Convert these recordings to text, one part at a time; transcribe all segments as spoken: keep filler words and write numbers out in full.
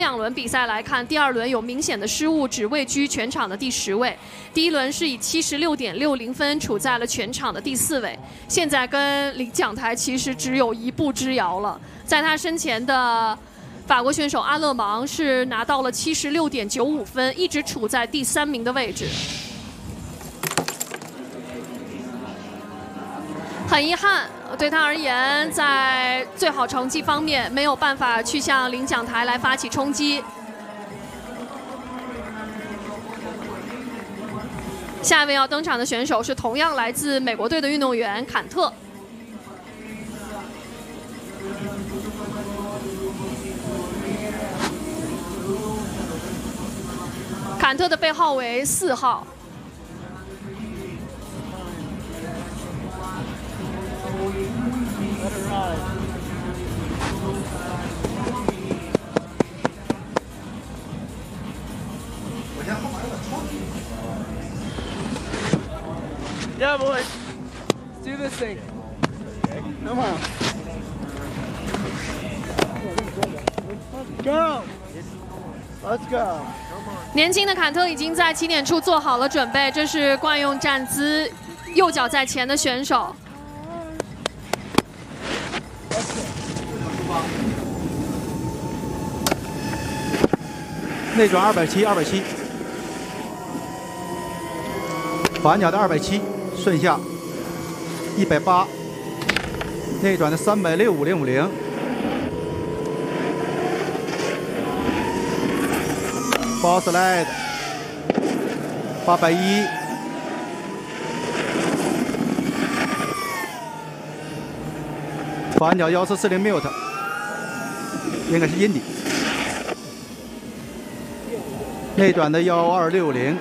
两轮比赛来看，第二轮有明显的失误，只位居全场的第十位。第一轮是以七十六点六零分处在了全场的第四位，现在跟领奖台其实只有一步之遥了。在他身前的法国选手阿勒芒是拿到了七十六点九五分，一直处在第三名的位置。很遗憾，对他而言，在最好成绩方面没有办法去向领奖台来发起冲击。下一位要登场的选手是同样来自美国队的运动员坎特。坎特的背号为四号。 Yeah, boys. Let's do this thing. Come on. Go. Let's go. 年轻的坎特已经在起点处做好了准备，这是惯用站姿，右脚在前的选手。 内转二百七，二百七，反脚的二百七，顺下一百八，内转的三百六五零五零，包 slide 八百一，反脚幺四四零 mute， 应该是阴底。 内转的幺二六零，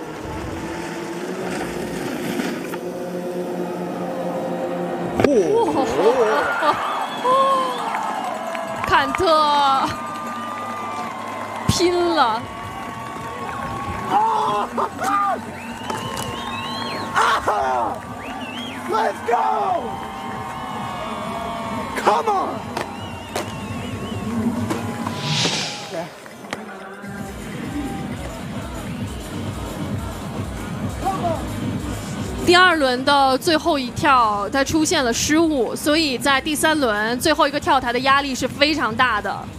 哇！坎特拼了！ 啊 ！Let's go! Come on! 第二轮的最后一跳，他出现了失误，所以在第三轮最后一个跳台的压力是非常大的。